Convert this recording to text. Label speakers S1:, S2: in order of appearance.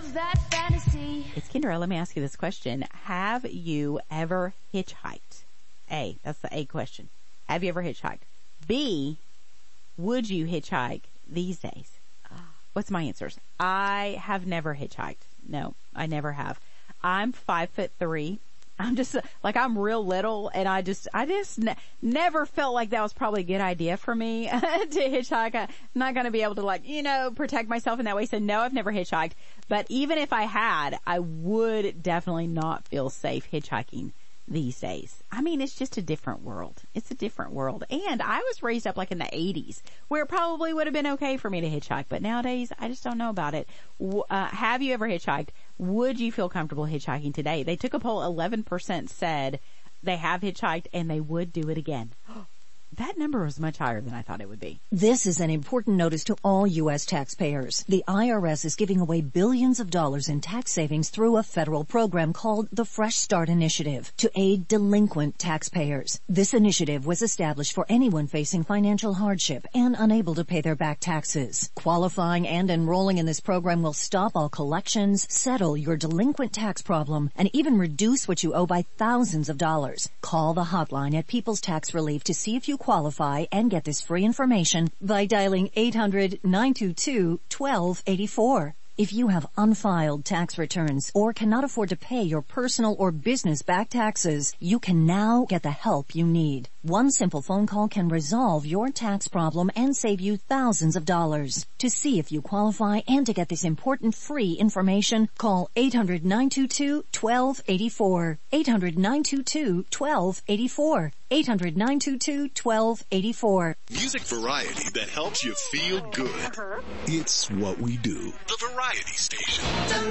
S1: loves that fantasy.
S2: It's Kendra. Let me ask you this question. Have you ever hitchhiked? A, that's the A question. Have you ever hitchhiked? B, would you hitchhike these days? What's my answers? I have never hitchhiked. No, I never have. I'm 5'3". I'm just like, I'm real little, and I just never felt like that was probably a good idea for me to hitchhike. I'm not going to be able to protect myself in that way. So no, I've never hitchhiked. But even if I had, I would definitely not feel safe hitchhiking these days. I mean, it's just a different world. It's a different world. And I was raised up like in the 80s where it probably would have been okay for me to hitchhike. But nowadays, I just don't know about it. Have you ever hitchhiked? Would you feel comfortable hitchhiking today? They took a poll. 11% said they have hitchhiked and they would do it again. That number was much higher than I thought it would be.
S3: This is an important notice to all U.S. taxpayers. The IRS is giving away billions of dollars in tax savings through a federal program called the Fresh Start Initiative to aid delinquent taxpayers. This initiative was established for anyone facing financial hardship and unable to pay their back taxes. Qualifying and enrolling in this program will stop all collections, settle your delinquent tax problem, and even reduce what you owe by thousands of dollars. Call the hotline at People's Tax Relief to see if you qualify and get this free information by dialing 800-922-1284. If you have unfiled tax returns or cannot afford to pay your personal or business back taxes, you can now get the help you need. One simple phone call can resolve your tax problem and save you thousands of dollars. To see if you qualify and to get this important free information, call 800-922-1284. 800-922-1284. 800-922-1284.
S4: Music variety that helps you feel good. It's what we do. The Variety Station.